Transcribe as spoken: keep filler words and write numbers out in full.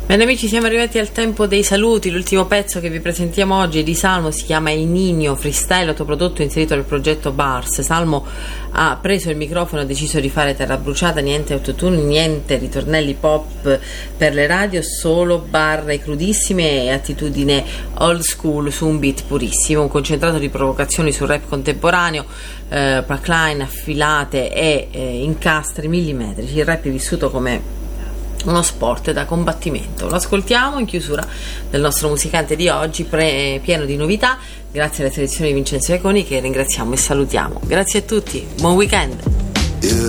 Bene amici, siamo arrivati al tempo dei saluti. L'ultimo pezzo che vi presentiamo oggi è di Salmo, si chiama Il Niño, freestyle autoprodotto inserito nel progetto Bars. Salmo ha preso il microfono e ha deciso di fare terra bruciata, niente autotune, niente ritornelli pop per le radio, solo barre crudissime e attitudine old school su un beat purissimo, un concentrato di provocazioni sul rap contemporaneo, eh, punchline affilate e eh, incastri millimetrici. Il rap è vissuto come uno sport da combattimento. Lo ascoltiamo in chiusura del nostro musicante di oggi, pre- pieno di novità, grazie alle selezioni di Vincenzo Iaconi, che ringraziamo e salutiamo. Grazie a tutti, buon weekend.